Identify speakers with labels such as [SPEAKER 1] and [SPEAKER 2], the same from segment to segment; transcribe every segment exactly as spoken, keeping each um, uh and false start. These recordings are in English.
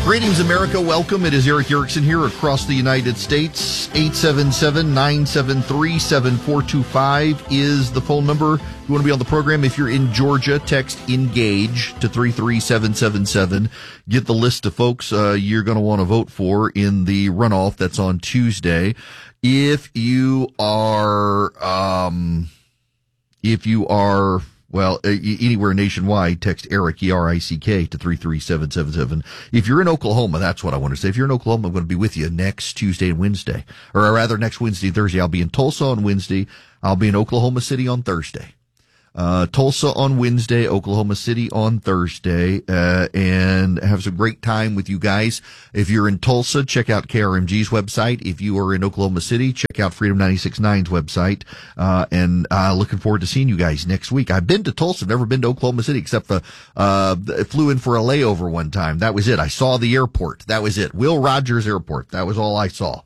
[SPEAKER 1] Greetings, America. Welcome. It is Eric Erickson here across the United States. eight seven seven, nine seven three, seven four two five is the phone number. If you want to be on the program, if you're in Georgia, text ENGAGE to three three seven seven seven. Get the list of folks uh, you're going to want to vote for in the runoff that's on Tuesday. If you are, um, if you are... Well, anywhere nationwide, text Eric, E R I C K, to three three seven seven seven. If you're in Oklahoma, that's what I want to say. If you're in Oklahoma, I'm going to be with you next Tuesday and Wednesday. Or rather, next Wednesday and Thursday. I'll be in Tulsa on Wednesday. I'll be in Oklahoma City on Thursday. Uh, Tulsa on Wednesday, Oklahoma City on Thursday, uh, and have some great time with you guys. If you're in Tulsa, check out K R M G's website. If you are in Oklahoma City, check out Freedom ninety-six point nine's website. Uh, and, uh, looking forward to seeing you guys next week. I've been to Tulsa, never been to Oklahoma City except for, uh, flew in for a layover one time. That was it. I saw the airport. That was it. Will Rogers Airport. That was all I saw.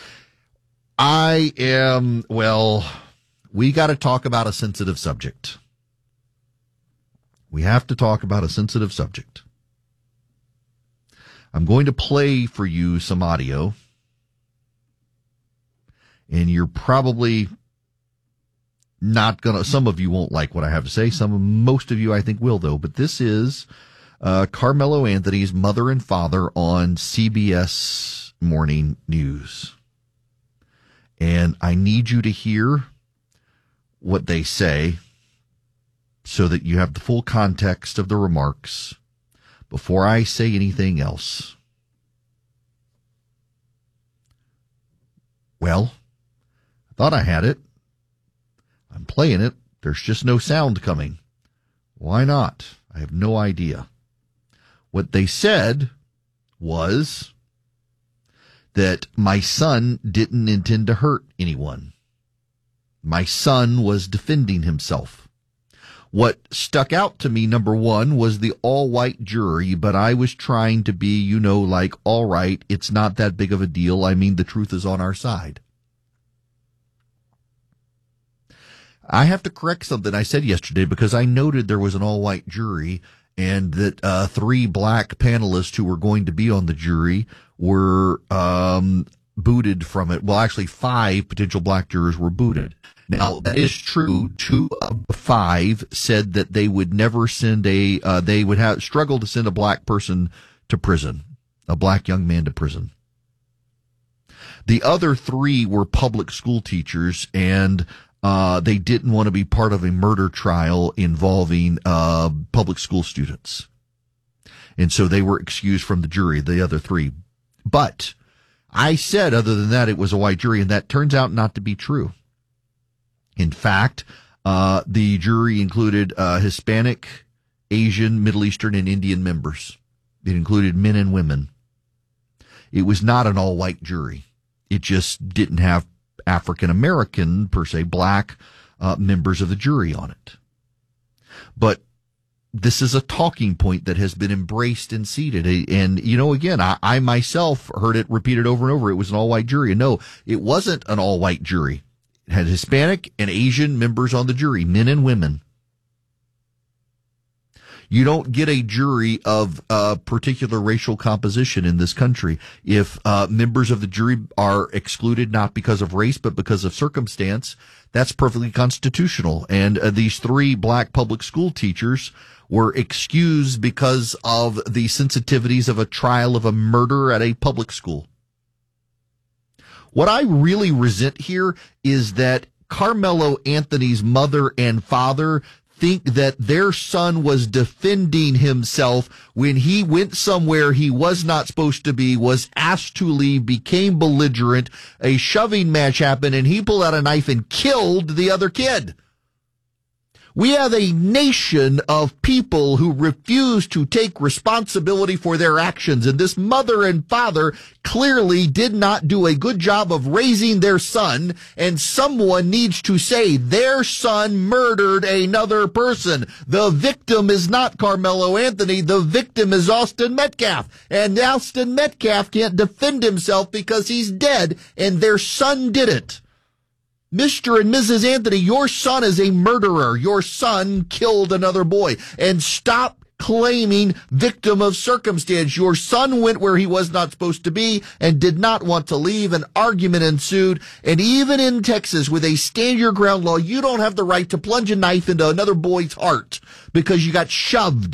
[SPEAKER 1] I am, well, we got to talk about a sensitive subject. We have to talk about a sensitive subject. I'm going to play for you some audio, and you're probably not going to, some of you won't like what I have to say. Some, most of you I think will though, but this is, uh, Carmelo Anthony's mother and father on C B S Morning News. And I need you to hear what they say so that you have the full context of the remarks before I say anything else. Well, I thought I had it. I'm playing it. There's just no sound coming. Why not? I have no idea. What they said was that my son didn't intend to hurt anyone. My son was defending himself. What stuck out to me, number one, was the all-white jury, but I was trying to be, you know, like, all right, it's not that big of a deal. I mean, the truth is on our side. I have to correct something I said yesterday because I noted there was an all-white jury and that uh, three black panelists who were going to be on the jury were um, booted from it. Well, actually, five potential black jurors were booted. Now, that is true. Two of the five said that they would never send a, uh, they would have struggle to send a black person to prison, a black young man to prison. The other three were public school teachers, and uh, they didn't want to be part of a murder trial involving uh, public school students. And so they were excused from the jury, the other three. But I said, other than that, it was a white jury, and that turns out not to be true. In fact, uh, the jury included uh, Hispanic, Asian, Middle Eastern, and Indian members. It included men and women. It was not an all-white jury. It just didn't have African American, per se, black uh, members of the jury on it. But this is a talking point that has been embraced and seated. And, you know, again, I, I myself heard it repeated over and over. It was an all-white jury. And no, it wasn't an all-white jury. It had Hispanic and Asian members on the jury, men and women. You don't get a jury of a particular racial composition in this country. If uh, members of the jury are excluded not because of race but because of circumstance, that's perfectly constitutional. And uh, these three black public school teachers were excused because of the sensitivities of a trial of a murder at a public school. What I really resent here is that Carmelo Anthony's mother and father think that their son was defending himself when he went somewhere he was not supposed to be, was asked to leave, became belligerent, a shoving match happened, and he pulled out a knife and killed the other kid. We have a nation of people who refuse to take responsibility for their actions, and this mother and father clearly did not do a good job of raising their son, and someone needs to say their son murdered another person. The victim is not Carmelo Anthony. The victim is Austin Metcalf, and Austin Metcalf can't defend himself because he's dead, and their son did it. Mister and Missus Anthony, your son is a murderer. Your son killed another boy. And stop claiming victim of circumstance. Your son went where he was not supposed to be and did not want to leave. An argument ensued. And even in Texas, with a stand your ground law, you don't have the right to plunge a knife into another boy's heart because you got shoved.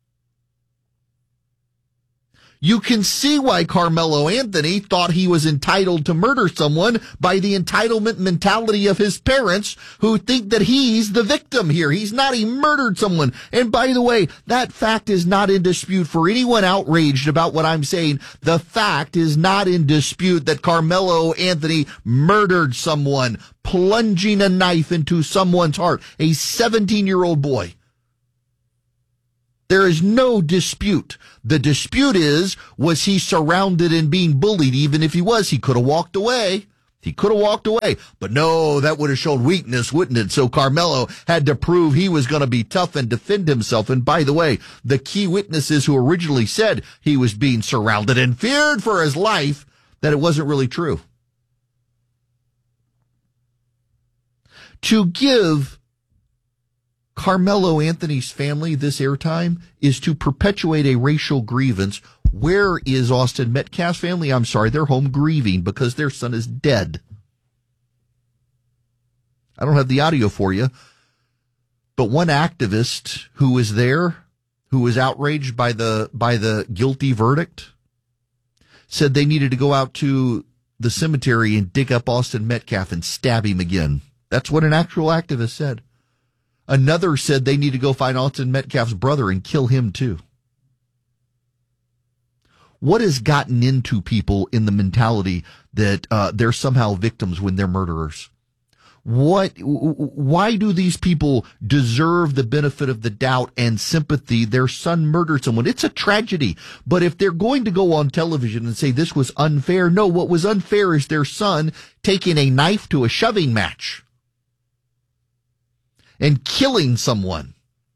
[SPEAKER 1] You can see why Carmelo Anthony thought he was entitled to murder someone by the entitlement mentality of his parents who think that he's the victim here. He's not. He murdered someone. And by the way, that fact is not in dispute for anyone outraged about what I'm saying. The fact is not in dispute that Carmelo Anthony murdered someone, plunging a knife into someone's heart, a seventeen-year-old boy. There is no dispute. The dispute is, was he surrounded and being bullied? Even if he was, he could have walked away. He could have walked away. But no, that would have shown weakness, wouldn't it? So Carmelo had to prove he was going to be tough and defend himself. And by the way, the key witnesses who originally said he was being surrounded and feared for his life, that it wasn't really true. To give Carmelo Anthony's family this airtime is to perpetuate a racial grievance. Where is Austin Metcalf's family? I'm sorry, they're home grieving because their son is dead. I don't have the audio for you, but one activist who was there, who was outraged by the by the guilty verdict, said they needed to go out to the cemetery and dig up Austin Metcalf and stab him again. That's what an actual activist said. Another said they need to go find Austin Metcalf's brother and kill him too. What has gotten into people in the mentality that uh, they're somehow victims when they're murderers? What? Why do these people deserve the benefit of the doubt and sympathy? Their son murdered someone. It's a tragedy. But if they're going to go on television and say this was unfair, no, what was unfair is their son taking a knife to a shoving match and killing someone.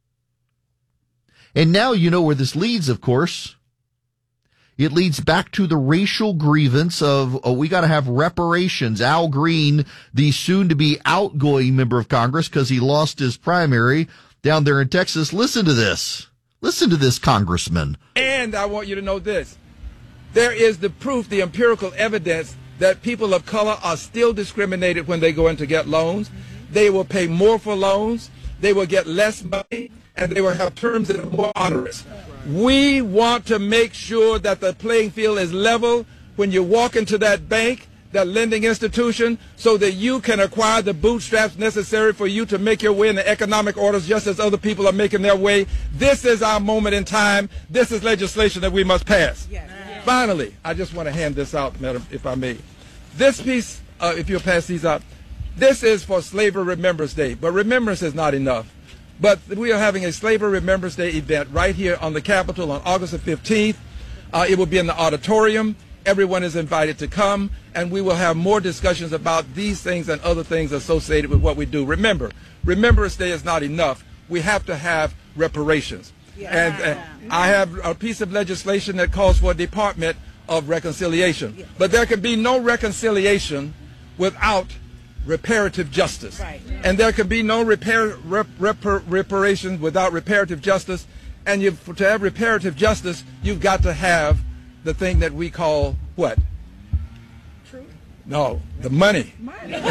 [SPEAKER 1] And now you know where this leads, of course. It leads back to the racial grievance of, oh, we got to have reparations. Al Green, the soon-to-be outgoing member of Congress, because he lost his primary down there in Texas. Listen to this. Listen to this, Congressman.
[SPEAKER 2] And I want you to know this. There is the proof, the empirical evidence that people of color are still discriminated when they go in to get loans. They will pay more for loans, they will get less money, and they will have terms that are more onerous. We want to make sure that the playing field is level when you walk into that bank, that lending institution, so that you can acquire the bootstraps necessary for you to make your way in the economic orders just as other people are making their way. This is our moment in time. This is legislation that we must pass. Yes. Yes. Finally, I just want to hand this out, Madam, if I may. This piece, uh, if you'll pass these out, this is for Slavery Remembrance Day, but remembrance is not enough. But we are having a Slavery Remembrance Day event right here on the Capitol on August the fifteenth. Uh, it will be in the auditorium. Everyone is invited to come, and we will have more discussions about these things and other things associated with what we do. Remember, Remembrance Day is not enough. We have to have reparations. Yeah. And uh, I have a piece of legislation that calls for a Department of Reconciliation. Yeah. But there can be no reconciliation without reparative justice. Right. And there can be no repair, rep, rep, reparations without reparative justice. And you, to have reparative justice, you've got to have the thing that we call what? Truth. No, the money. Money. You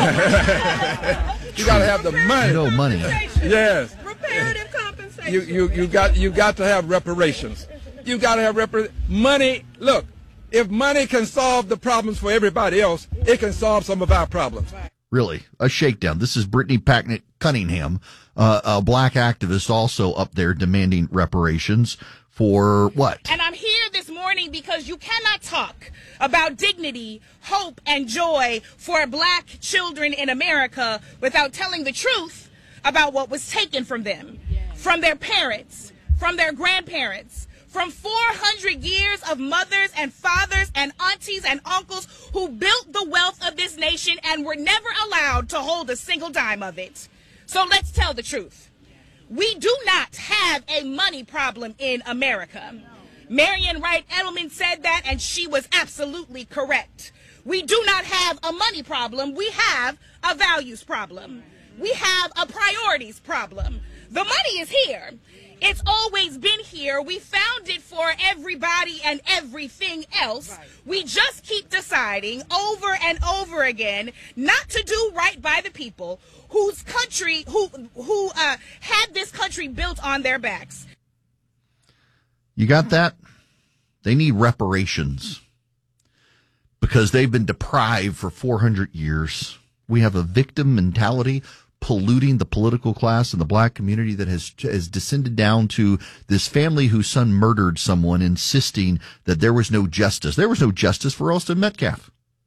[SPEAKER 2] got to have the money.
[SPEAKER 1] No money.
[SPEAKER 2] Yes.
[SPEAKER 3] Reparative compensation.
[SPEAKER 2] You you you got you got to have reparations. You got to have repar money. Look, if money can solve the problems for everybody else, it can solve some of our problems.
[SPEAKER 1] Really, a shakedown. This is Brittany Packnett Cunningham, uh, a black activist, also up there demanding reparations for what?
[SPEAKER 3] And I'm here this morning because you cannot talk about dignity, hope, and joy for black children in America without telling the truth about what was taken from them, from their parents, from their grandparents, from four hundred years of mothers and fathers and aunties and uncles who built the wealth of this nation and were never allowed to hold a single dime of it. So let's tell the truth. We do not have a money problem in America. Marian Wright Edelman said that, and she was absolutely correct. We do not have a money problem. We have a values problem. We have a priorities problem. The money is here. It's always been here. We found it for everybody and everything else. Right. We just keep deciding over and over again not to do right by the people whose country, who who uh, had this country built on their backs.
[SPEAKER 1] You got that? They need reparations because they've been deprived for four hundred years. We have a victim mentality polluting the political class and the black community that has, has descended down to this family whose son murdered someone, insisting that there was no justice. There was no justice for Alston Metcalf.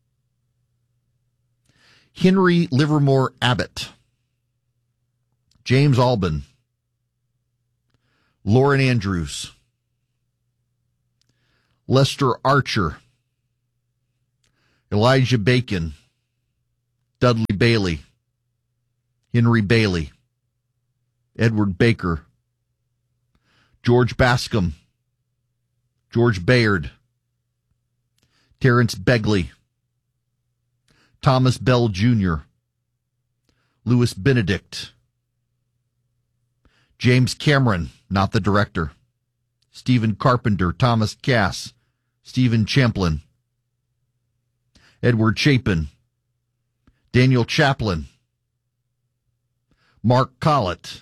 [SPEAKER 1] Henry Livermore Abbott, James Alban, Lauren Andrews, Lester Archer, Elijah Bacon, Dudley Bailey, Henry Bailey, Edward Baker, George Bascom, George Bayard, Terrence Begley, Thomas Bell Junior, Louis Benedict, James Cameron, not the director, Stephen Carpenter, Thomas Cass, Stephen Champlin, Edward Chapin, Daniel Chaplin, Mark Collett,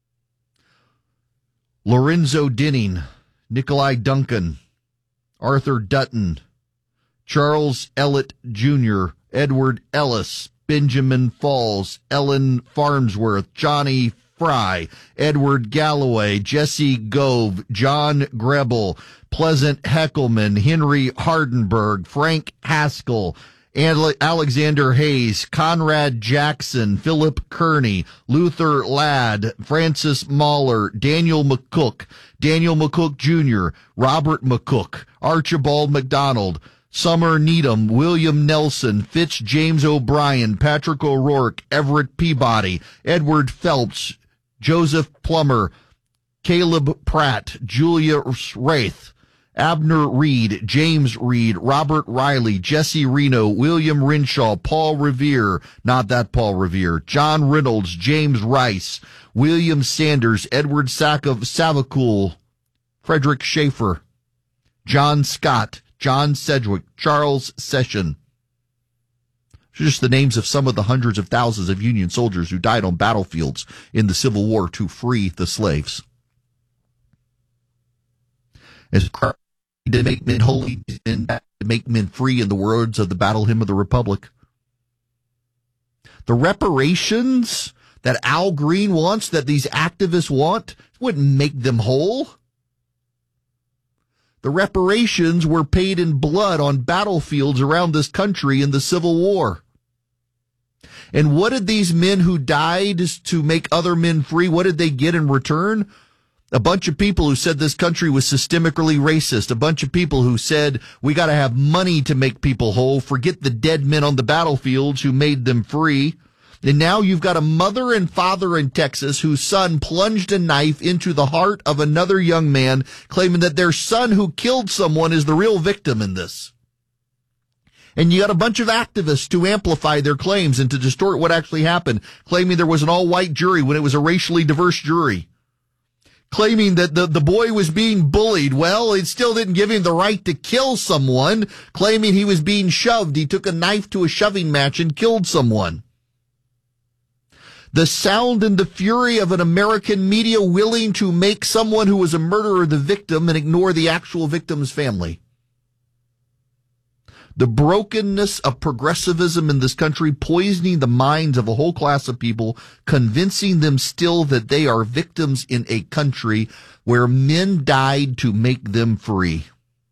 [SPEAKER 1] Lorenzo Denning, Nikolai Duncan, Arthur Dutton, Charles Ellett Junior, Edward Ellis, Benjamin Falls, Ellen Farnsworth, Johnny Fry, Edward Galloway, Jesse Gove, John Grebel, Pleasant Heckelman, Henry Hardenberg, Frank Haskell, Alexander Hayes, Conrad Jackson, Philip Kearney, Luther Ladd, Francis Mahler, Daniel McCook, Daniel McCook Junior, Robert McCook, Archibald McDonald, Summer Needham, William Nelson, Fitz James O'Brien, Patrick O'Rourke, Everett Peabody, Edward Phelps, Joseph Plummer, Caleb Pratt, Julia Wraith, Abner Reed, James Reed, Robert Riley, Jesse Reno, William Renshaw, Paul Revere, not that Paul Revere, John Reynolds, James Rice, William Sanders, Edward Sackov Savakul, Frederick Schaefer, John Scott, John Sedgwick, Charles Session. Just the names of some of the hundreds of thousands of Union soldiers who died on battlefields in the Civil War to free the slaves. As to make men holy and to make men free, in the words of the Battle Hymn of the Republic. The reparations that Al Green wants, that these activists want, wouldn't make them whole. The reparations were paid in blood on battlefields around this country in the Civil War. And what did these men who died to make other men free, what did they get in return? A bunch of people who said this country was systemically racist. A bunch of people who said we got to have money to make people whole. Forget the dead men on the battlefields who made them free. And now you've got a mother and father in Texas whose son plunged a knife into the heart of another young man, claiming that their son who killed someone is the real victim in this. And you got a bunch of activists to amplify their claims and to distort what actually happened, claiming there was an all-white jury when it was a racially diverse jury. Claiming that the, the boy was being bullied. Well, it still didn't give him the right to kill someone. Claiming he was being shoved. He took a knife to a shoving match and killed someone. The sound and the fury of an American media willing to make someone who was a murderer the victim and ignore the actual victim's family. The brokenness of progressivism in this country, poisoning the minds of a whole class of people, convincing them still that they are victims in a country where men died to make them free.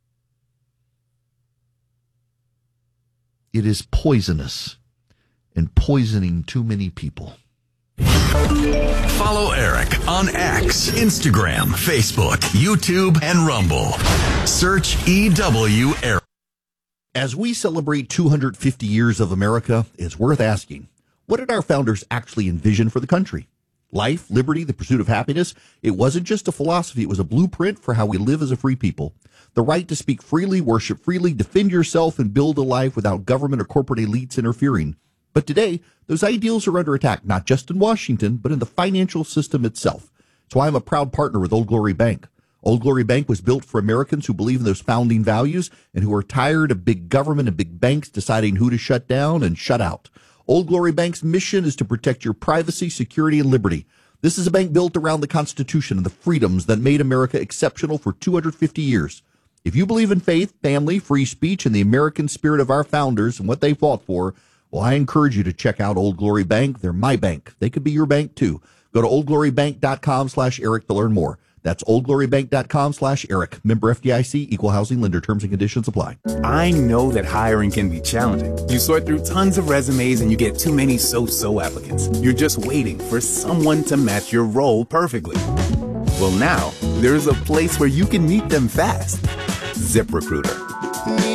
[SPEAKER 1] It is poisonous and poisoning too many people.
[SPEAKER 4] Follow Eric on X, Instagram, Facebook, YouTube, and Rumble. Search E W Eric.
[SPEAKER 1] As we celebrate two hundred fifty years of America, it's worth asking, what did our founders actually envision for the country? Life, liberty, the pursuit of happiness. It wasn't just a philosophy. It was a blueprint for how we live as a free people. The right to speak freely, worship freely, defend yourself, and build a life without government or corporate elites interfering. But today, those ideals are under attack, not just in Washington, but in the financial system itself. That's why I'm a proud partner with Old Glory Bank. Old Glory Bank was built for Americans who believe in those founding values and who are tired of big government and big banks deciding who to shut down and shut out. Old Glory Bank's mission is to protect your privacy, security, and liberty. This is a bank built around the Constitution and the freedoms that made America exceptional for two hundred fifty years. If you believe in faith, family, free speech, and the American spirit of our founders and what they fought for, well, I encourage you to check out Old Glory Bank. They're my bank. They could be your bank, too. Go to oldglorybank.com slash Eric to learn more. That's oldglorybank.com slash Eric. Member F D I C, Equal Housing Lender. Terms and conditions apply.
[SPEAKER 5] I know that hiring can be challenging. You sort through tons of resumes and you get too many so-so applicants. You're just waiting for someone to match your role perfectly. Well, now, there's a place where you can meet them fast. ZipRecruiter.